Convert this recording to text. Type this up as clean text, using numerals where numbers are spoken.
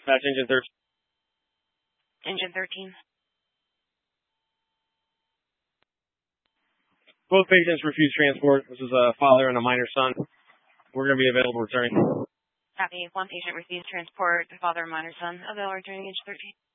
Dispatch Engine 13. Engine 13. Both patients refuse transport. This is a father and a minor son. We're going to be available returning. Copy. One patient refused transport. The father and minor son available returning engine 13.